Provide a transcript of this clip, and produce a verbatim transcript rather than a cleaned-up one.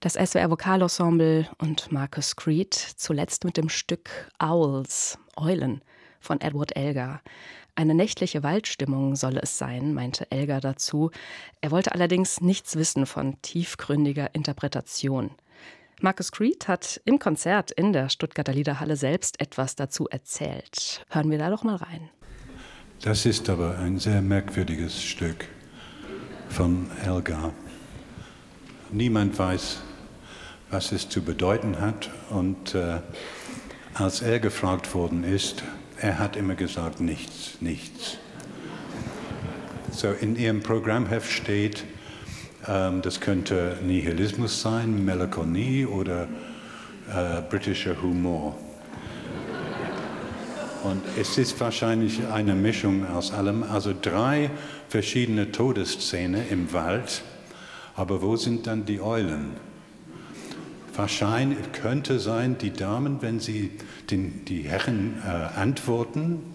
Das S W R-Vokalensemble und Marcus Creed, zuletzt mit dem Stück Owls, Eulen, von Edward Elgar. Eine nächtliche Waldstimmung solle es sein, meinte Elgar dazu. Er wollte allerdings nichts wissen von tiefgründiger Interpretation. Marcus Creed hat im Konzert in der Stuttgarter Liederhalle selbst etwas dazu erzählt. Hören wir da doch mal rein. Das ist aber ein sehr merkwürdiges Stück von Elgar. Niemand weiß, was es zu bedeuten hat. Und äh, als er gefragt worden ist, er hat immer gesagt, nichts, nichts. So in ihrem Programmheft steht, ähm, das könnte Nihilismus sein, Melancholie oder äh, britischer Humor. Und es ist wahrscheinlich eine Mischung aus allem. Also drei verschiedene Todesszenen im Wald. Aber wo sind dann die Eulen? Wahrscheinlich könnte sein, die Damen, wenn sie den, die Herren äh, antworten,